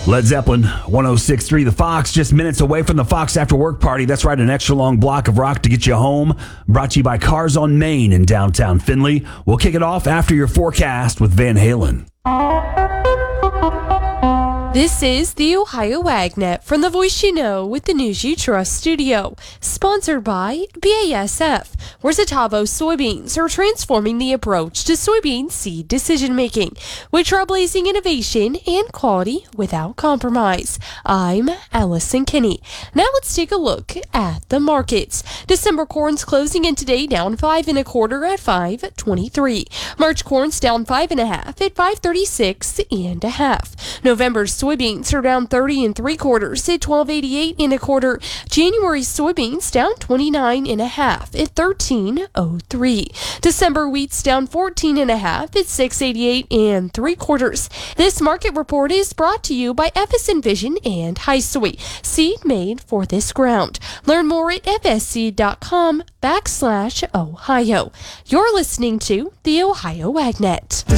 Led Zeppelin, 106.3 The Fox, just minutes away from the Fox After Work Party. That's right, an extra long block of rock to get you home. Brought to you by Cars on Main in downtown Findlay. We'll kick it off after your forecast with Van Halen. This is the Ohio AgNet from the Voice You Know with the News You Trust studio. Sponsored by BASF, where Zetavo soybeans are transforming the approach to soybean seed decision-making with trailblazing innovation and quality without compromise. I'm Allison Kinney. Now let's take a look at the markets. December corn's closing in today down 5 1/4 at $5.23. March corn's down 5 1/2 at $5.36 1/2. November's soybeans are down 30 3/4 at $12.88 1/4. January soybeans down 29 1/2 at $13.03. December wheat's down 14 1/2 at $6.88 3/4. This market report is brought to you by FSN Vision and Highsoy, seed made for this ground. Learn more at fsc.com/Ohio. You're listening to the Ohio AgNet.